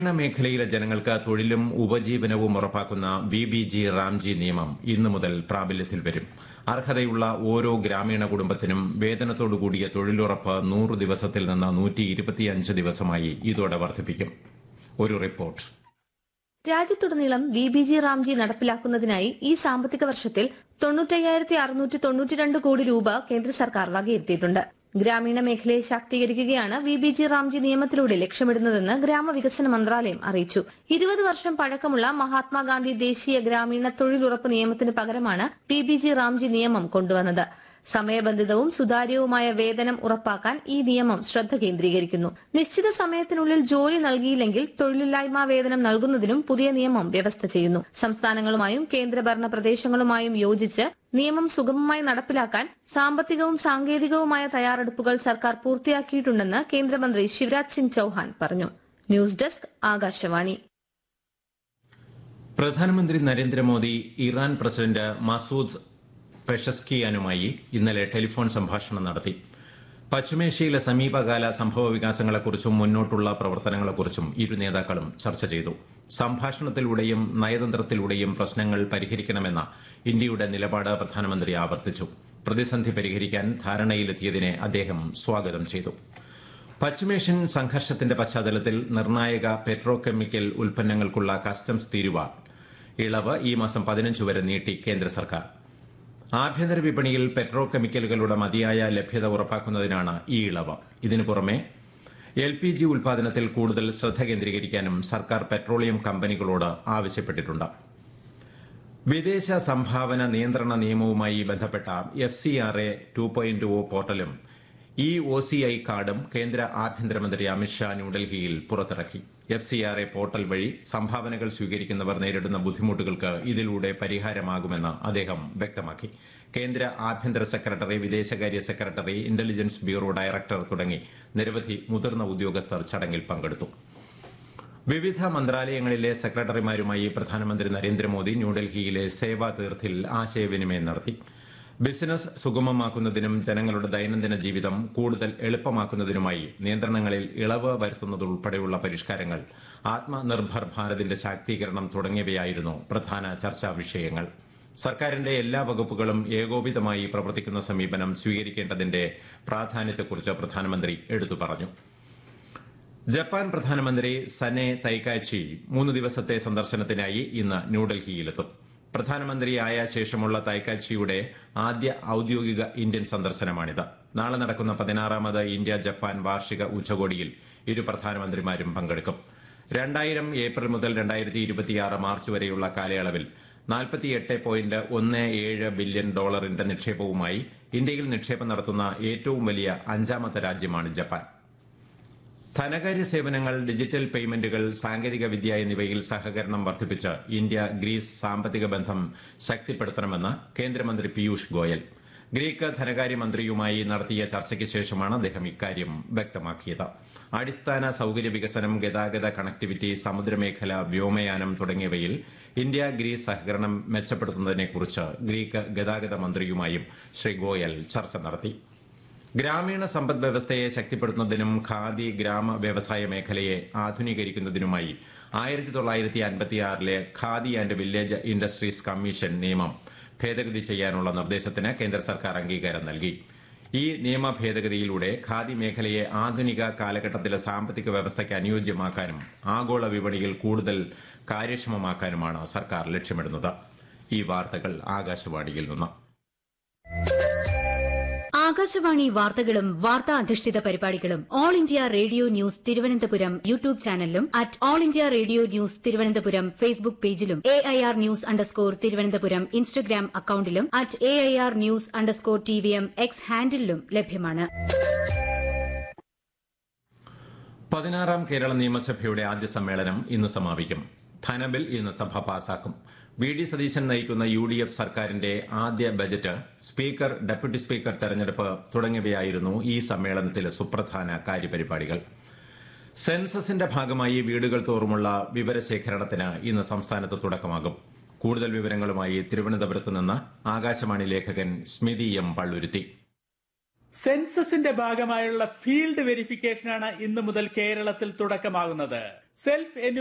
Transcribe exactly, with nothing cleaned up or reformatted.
മേഖലയിലെ ജനങ്ങൾക്ക് തൊഴിലും ഉപജീവനവും ഉറപ്പാക്കുന്ന വി ബി ജി റാംജി നിയമം ഇന്നു മുതൽ പ്രാബല്യത്തിൽ വരും. അർഹതയുള്ള ഓരോ ഗ്രാമീണ കുടുംബത്തിനും വേതനത്തോടുകൂടിയ തൊഴിലുറപ്പ് നൂറ് ദിവസത്തിൽ നിന്ന് നൂറ്റി ഇരുപത്തിയഞ്ച് ദിവസമായി ഇതോടെ വർദ്ധിപ്പിക്കും. ഒരു റിപ്പോർട്ട്. രാജ്യത്തുടനീളം വി ബി ജി റാംജി നടപ്പിലാക്കുന്നതിനായി ഈ സാമ്പത്തിക വർഷത്തിൽ തൊണ്ണൂറ്റയ്യായിരത്തി അറുന്നൂറ്റി തൊണ്ണൂറ്റിരണ്ട് കോടി രൂപ കേന്ദ്ര സർക്കാർ വകയിരുത്തിയിട്ടുണ്ട്. ഗ്രാമീണ മേഖലയെ ശാക്തീകരിക്കുകയാണ് വി ബി ജി റാംജി നിയമത്തിലൂടെ ലക്ഷ്യമിടുന്നതെന്ന് ഗ്രാമവികസന മന്ത്രാലയം അറിയിച്ചു. ഇരുപത് വർഷം പഴക്കമുള്ള മഹാത്മാഗാന്ധി ദേശീയ ഗ്രാമീണ തൊഴിലുറപ്പ് നിയമത്തിന് പകരമാണ് വി ബി ജി റാംജി നിയമം കൊണ്ടുവന്നത്. സമയബന്ധിതവും സുതാര്യവുമായ വേതനം ഉറപ്പാക്കാൻ ഈ നിയമം ശ്രദ്ധ കേന്ദ്രീകരിക്കുന്നു. നിശ്ചിത സമയത്തിനുള്ളിൽ ജോലി നൽകിയില്ലെങ്കിൽ തൊഴിലില്ലായ്മ വേതനം നൽകുന്നതിനും പുതിയ നിയമം വ്യവസ്ഥ ചെയ്യുന്നു. സംസ്ഥാനങ്ങളുമായും കേന്ദ്രഭരണ പ്രദേശങ്ങളുമായും യോജിച്ച് നിയമം സുഗമമായി നടപ്പിലാക്കാൻ സാമ്പത്തികവും സാങ്കേതികവുമായ തയ്യാറെടുപ്പുകൾ സർക്കാർ പൂർത്തിയാക്കിയിട്ടുണ്ടെന്ന് കേന്ദ്രമന്ത്രി ശിവരാജ് സിംഗ് ചൌഹാൻ പറഞ്ഞു. News desk Akashvani. പ്രധാനമന്ത്രി നരേന്ദ്രമോദി ഇറാൻ പ്രസിഡന്റ് മസൂദ് പെഷസ്കിയാനുമായി ഇന്നലെ ടെലിഫോൺ സംഭാഷണം നടത്തി. പശ്ചിമേഷ്യയിലെ സമീപകാല സംഭവ വികാസങ്ങളെക്കുറിച്ചും മുന്നോട്ടുള്ള പ്രവർത്തനങ്ങളെക്കുറിച്ചും ഇരു നേതാക്കളും ചർച്ച ചെയ്തു. സംഭാഷണത്തിലൂടെയും നയതന്ത്രത്തിലൂടെയും പ്രശ്നങ്ങൾ പരിഹരിക്കണമെന്ന ഇന്ത്യയുടെ നിലപാട് പ്രധാനമന്ത്രി ആവർത്തിച്ചു. പ്രതിസന്ധി പരിഹരിക്കാൻ ധാരണയിലെത്തിയതിനെ അദ്ദേഹം സ്വാഗതം ചെയ്തു. പശ്ചിമേഷ്യൻ സംഘർഷത്തിന്റെ പശ്ചാത്തലത്തിൽ നിർണായക പെട്രോ കെമിക്കൽ ഉൽപ്പന്നങ്ങൾക്കുള്ള കസ്റ്റംസ് തീരുവ ഇളവ് ഈ മാസം പതിനഞ്ച് വരെ നീട്ടി കേന്ദ്ര സർക്കാർ. ആഭ്യന്തര വിപണിയിൽ പെട്രോ കെമിക്കലുകളുടെ മതിയായ ലഭ്യത ഉറപ്പാക്കുന്നതിനാണ് ഈ ഇളവ്. ഇതിനു പുറമെ എൽ പി ജി ഉൽപാദനത്തിൽ കൂടുതൽ ശ്രദ്ധ കേന്ദ്രീകരിക്കാനും സർക്കാർ പെട്രോളിയം കമ്പനികളോട് ആവശ്യപ്പെട്ടിട്ടുണ്ട്. വിദേശ സംഭാവന നിയന്ത്രണ നിയമവുമായി ബന്ധപ്പെട്ട F C R A two point O പോർട്ടലും E O C I കാർഡും കേന്ദ്ര ആഭ്യന്തരമന്ത്രി അമിത്ഷാ ന്യൂഡൽഹിയിൽ പുറത്തിറക്കി. F C R A portal വഴി സംഭാവനകൾ സ്വീകരിക്കുന്നവർ നേരിടുന്ന ബുദ്ധിമുട്ടുകൾക്ക് ഇതിലൂടെ പരിഹാരമാകുമെന്ന് അദ്ദേഹം വ്യക്തമാക്കി. കേന്ദ്ര ആഭ്യന്തര സെക്രട്ടറി, വിദേശകാര്യ സെക്രട്ടറി, ഇന്റലിജൻസ് ബ്യൂറോ ഡയറക്ടർ തുടങ്ങി നിരവധി മുതിർന്ന ഉദ്യോഗസ്ഥർ ചടങ്ങിൽ പങ്കെടുത്തു. വിവിധ മന്ത്രാലയങ്ങളിലെ സെക്രട്ടറിമാരുമായി പ്രധാനമന്ത്രി നരേന്ദ്രമോദി ന്യൂഡൽഹിയിലെ സേവാ തീർത്ഥിൽ ആശയവിനിമയം നടത്തി. ബിസിനസ് സുഗമമാക്കുന്നതിനും ജനങ്ങളുടെ ദൈനംദിന ജീവിതം കൂടുതൽ എളുപ്പമാക്കുന്നതിനുമായി നിയന്ത്രണങ്ങളിൽ ഇളവ് വരുത്തുന്നതുൾപ്പെടെയുള്ള പരിഷ്കാരങ്ങൾ, ആത്മനിർഭർ ഭാരതിന്റെ ശാക്തീകരണം തുടങ്ങിയവയായിരുന്നു പ്രധാന ചർച്ചാ വിഷയങ്ങൾ. സർക്കാരിന്റെ എല്ലാ വകുപ്പുകളും ഏകോപിതമായി പ്രവർത്തിക്കുന്ന സമീപനം സ്വീകരിക്കേണ്ടതിന്റെ പ്രാധാന്യത്തെക്കുറിച്ച് പ്രധാനമന്ത്രി എടുത്തു പറഞ്ഞു. ജപ്പാൻ പ്രധാനമന്ത്രി സനെ തൈക്കാച്ചി മൂന്ന് ദിവസത്തെ സന്ദർശനത്തിനായി ഇന്ന് ന്യൂഡൽഹിയിലെത്തും. പ്രധാനമന്ത്രിയായ ശേഷമുള്ള തൈക്കാച്ചിയുടെ ആദ്യ ഔദ്യോഗിക ഇന്ത്യൻ സന്ദർശനമാണിത്. നാളെ നടക്കുന്ന പതിനാറാമത് ഇന്ത്യ ജപ്പാൻ വാർഷിക ഉച്ചകോടിയിൽ ഇരു പ്രധാനമന്ത്രിമാരും പങ്കെടുക്കും. രണ്ടായിരം ഏപ്രിൽ മുതൽ രണ്ടായിരത്തി ഇരുപത്തിയാറ് മാർച്ച് വരെയുള്ള കാലയളവിൽ നാൽപ്പത്തിയെട്ട് പോയിന്റ് ഒന്ന് ഏഴ് ബില്യൺ ഡോളറിന്റെ നിക്ഷേപവുമായി ഇന്ത്യയിൽ നിക്ഷേപം നടത്തുന്ന ഏറ്റവും വലിയ അഞ്ചാമത്തെ രാജ്യമാണ് ജപ്പാൻ. ധനകാര്യ സേവനങ്ങൾ, ഡിജിറ്റൽ പേയ്മെന്റുകൾ, സാങ്കേതിക വിദ്യ എന്നിവയിൽ സഹകരണം വർദ്ധിപ്പിച്ച് ഇന്ത്യ ഗ്രീസ് സാമ്പത്തിക ബന്ധം ശക്തിപ്പെടുത്തണമെന്ന് കേന്ദ്രമന്ത്രി പീയൂഷ് ഗോയൽ ഗ്രീക്ക് ധനകാര്യമന്ത്രിയുമായി നടത്തിയ ചർച്ചയ്ക്ക് ശേഷമാണ് അദ്ദേഹം ഇക്കാര്യം വ്യക്തമാക്കിയത്. അടിസ്ഥാന സൌകര്യ വികസനം, ഗതാഗത കണക്ടിവിറ്റി, സമുദ്രമേഖല, വ്യോമയാനം തുടങ്ങിയവയിൽ ഇന്ത്യ ഗ്രീസ് സഹകരണം മെച്ചപ്പെടുത്തുന്നതിനെക്കുറിച്ച് ഗ്രീക്ക് ഗതാഗത മന്ത്രിയുമായും ശ്രീ ഗോയൽ ചർച്ച നടത്തി. ഗ്രാമീണ സമ്പദ് വ്യവസ്ഥയെ ശക്തിപ്പെടുത്തുന്നതിനും ഖാദി ഗ്രാമ വ്യവസായ മേഖലയെ ആധുനീകരിക്കുന്നതിനുമായി ആയിരത്തി തൊള്ളായിരത്തി അൻപത്തിയാറിലെ khadi and village industries commission നിയമം ഭേദഗതി ചെയ്യാനുള്ള നിർദ്ദേശത്തിന് കേന്ദ്ര സർക്കാർ അംഗീകാരം നൽകി. ഈ നിയമ ഭേദഗതിയിലൂടെ ഖാദി മേഖലയെ ആധുനിക കാലഘട്ടത്തിലെ സാമ്പത്തിക വ്യവസ്ഥയ്ക്ക് അനുയോജ്യമാക്കാനും ആഗോള വിപണിയിൽ കൂടുതൽ കാര്യക്ഷമമാക്കാനുമാണ് സർക്കാർ ലക്ഷ്യമിടുന്നത്. ഈ വാർത്തകൾ ആകാശവാണിയിൽ നിന്ന്. ആകാശവാണി വാർത്തകളും വാർത്താ അധിഷ്ഠിത പരിപാടികളും all India radio news Thiruvananthapuram YouTube ചാനലിലും at all India radio news Thiruvananthapuram Facebook പേജിലും A I R news underscore Thiruvananthapuram Instagram അക്കൌണ്ടിലും at A I R news underscore T V M X ഹാൻഡിലും ലഭ്യമാണ്. പതിനാറാം കേരള നിയമസഭയുടെ ആദ്യ സമ്മേളനം ഇന്ന് സമാപിക്കും. ധനബിൽ ഇന്ന് സഭ പാസാക്കും. വി ഡി സതീശൻ നയിക്കുന്ന യു ഡി എഫ് സർക്കാരിന്റെ ആദ്യ ബജറ്റ്, സ്പീക്കർ, ഡെപ്യൂട്ടി സ്പീക്കർ തെരഞ്ഞെടുപ്പ് തുടങ്ങിയവയായിരുന്നു ഈ സമ്മേളനത്തിലെ സുപ്രധാന കാര്യപരിപാടികൾ. സെൻസസിന്റെ ഭാഗമായി വീടുകൾ തോറുമുള്ള വിവരശേഖരണത്തിന് ഇന്ന് സംസ്ഥാനത്ത് തുടക്കമാകും. കൂടുതൽ വിവരങ്ങളുമായി തിരുവനന്തപുരത്ത് നിന്ന് ആകാശവാണി ലേഖകൻ സ്മിതി എം പള്ളുരുത്തി. സെൻസസിന്റെ ഭാഗമായുള്ള ഫീൽഡ് വെരിഫിക്കേഷനാണ് ഇന്നു മുതൽ കേരളത്തിൽ തുടക്കമാകുന്നത്. സെൽഫ്